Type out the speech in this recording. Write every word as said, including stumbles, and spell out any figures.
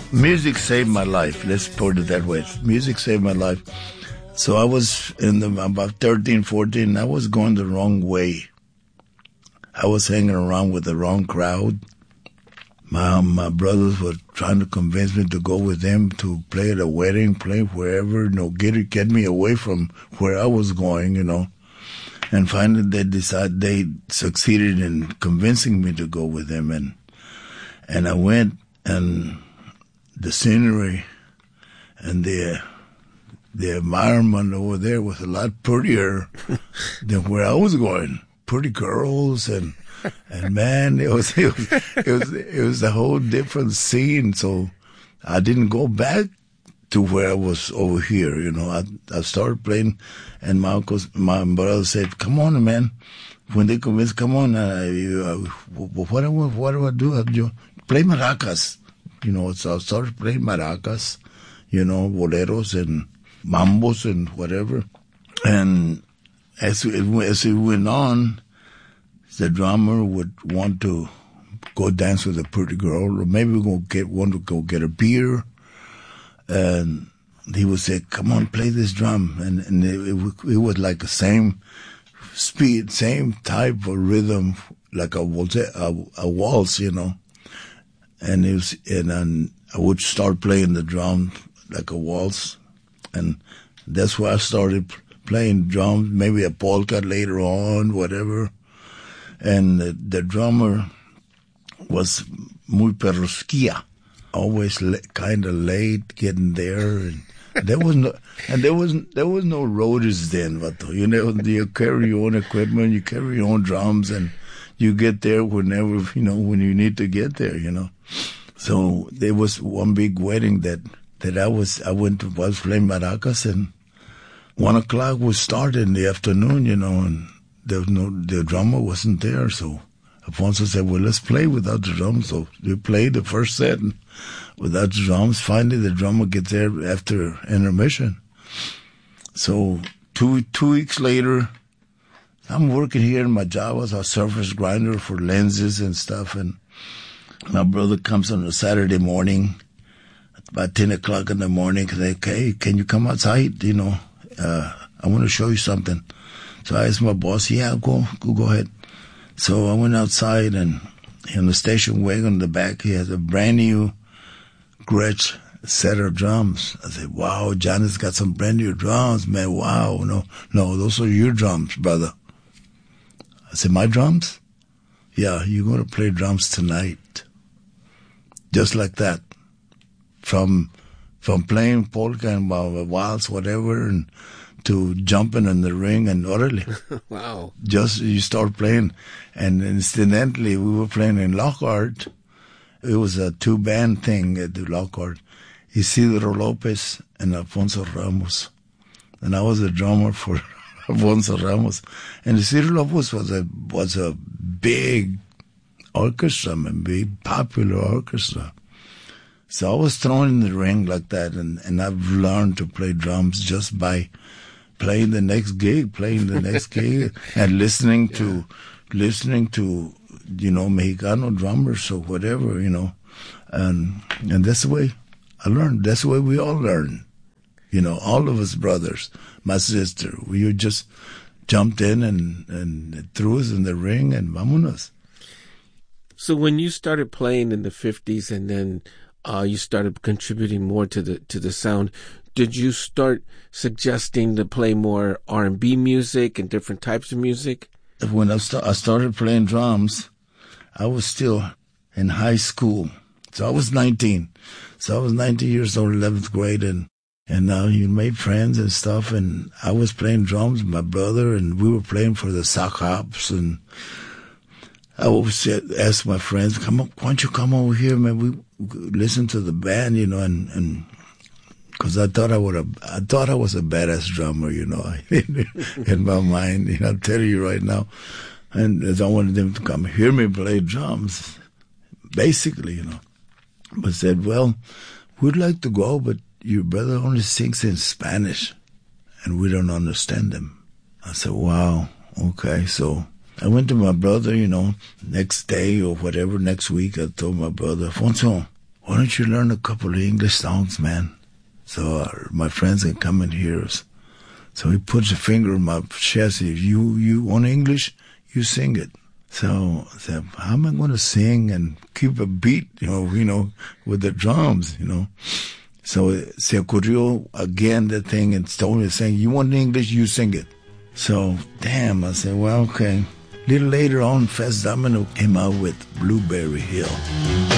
Music saved my life. Let's put it that way. Music saved my life. So I was in the, about thirteen, fourteen, I was going the wrong way. I was hanging around with the wrong crowd. My my brothers were trying to convince me to go with them to play at a wedding, play wherever, you know, get it, get me away from where I was going, you know. And finally, they decided they succeeded in convincing me to go with them, and and I went, and the scenery and the the environment over there was a lot prettier than where I was going. Pretty girls and. And man, it was, it was it was it was a whole different scene. So I didn't go back to where I was over here. You know, I I started playing, and my uncle, my brother said, "Come on, man." When they convinced, "Come on, uh, you, uh, what do I, what do I do? I do play maracas." You know, so I started playing maracas. You know, boleros and mambos and whatever. And as it, as it went on, the drummer would want to go dance with a pretty girl, or maybe we're going to get want to go get a beer, and he would say, "Come on, play this drum," and and it, it, it was like the same speed, same type of rhythm, like a waltz, a, a waltz, you know. And it was, and then I would start playing the drum like a waltz, and that's where I started playing drums. Maybe a polka later on, whatever. And the, the drummer was muy perrosquilla, always le- kind of late getting there, and there was no, and there was there was no roadies then, but you know, you carry your own equipment, you carry your own drums, and you get there whenever you know when you need to get there, you know. So there was one big wedding that that I was I went to was playing maracas, and one o'clock was started in the afternoon, you know, and there was no, the drummer wasn't there, so Alfonso said, "Well, let's play without the drums." So we played the first set without the drums. Finally, the drummer gets there after intermission. So two two weeks later, I'm working here in my job as a surface grinder for lenses and stuff, and my brother comes on a Saturday morning at about ten o'clock in the morning and say, "Hey, can you come outside? You know, uh, I want to show you something." So I asked my boss, "Yeah, go, go, go ahead." So I went outside, and in the station wagon in the back, he has a brand new Gretsch set of drums. I said, "Wow, Johnny's got some brand new drums, man. Wow, no, no, those are your drums, brother." I said, "My drums?" "Yeah, you're going to play drums tonight." Just like that. From, from playing polka and waltz, whatever, and to jumping in the ring, and orally. Wow. Just, you start playing. And incidentally, we were playing in Lockhart. It was a two-band thing at the Lockhart. Isidro Lopez and Alfonso Ramos. And I was a drummer for Alfonso Ramos. And Isidro Lopez was a, was a big orchestra, man, big popular orchestra. So I was thrown in the ring like that, and, and I've learned to play drums just by playing the next gig, playing the next gig, and listening yeah. to, listening to, you know, Mexicano drummers or whatever, you know, and and that's the way I learned. That's the way we all learn, you know, all of us brothers, my sister. We just jumped in and and threw us in the ring and vámonos. So when you started playing in the fifties, and then uh, you started contributing more to the to the sound, did you start suggesting to play more R and B music and different types of music? When I, st- I started playing drums, I was still in high school. So I was nineteen. So I was nineteen years old, eleventh grade, and and now you made friends and stuff, and I was playing drums with my brother, and we were playing for the sock hops, and I always ask my friends, "Come on, why don't you come over here, man? We listen to the band, you know," and and because I thought I would have, I thought I was a badass drummer, you know, in my mind. You know, I'll tell you right now, and as I wanted them to come hear me play drums, basically, you know. But said, "Well, we'd like to go, but your brother only sings in Spanish, and we don't understand him." I said, "Wow, okay." So I went to my brother, you know, next day or whatever, next week, I told my brother, "Alfonso, why don't you learn a couple of English songs, man? So uh, my friends can come and hear us. So he puts a finger on my chest. If you, you want English, you sing it. So I said, how am I going to sing and keep a beat, you know, you know, with the drums, you know? So se ocurrió again the thing and told me saying, you want English, you sing it. So, damn, I said, well, okay. A little later on, Fats Domino came out with Blueberry Hill.